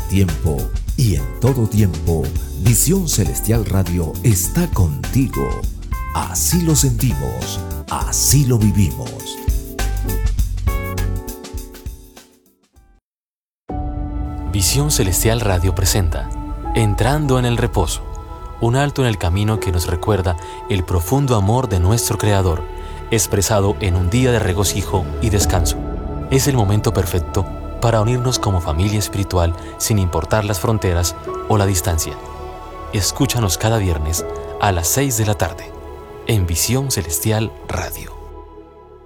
tiempo y en todo tiempo, Visión Celestial Radio está contigo. Así lo sentimos, así lo vivimos. Visión Celestial Radio presenta Entrando en el Reposo, un alto en el camino que nos recuerda el profundo amor de nuestro Creador, expresado en un día de regocijo y descanso. Es el momento perfecto para unirnos como familia espiritual sin importar las fronteras o la distancia. Escúchanos cada viernes a las 6 de la tarde en Visión Celestial Radio.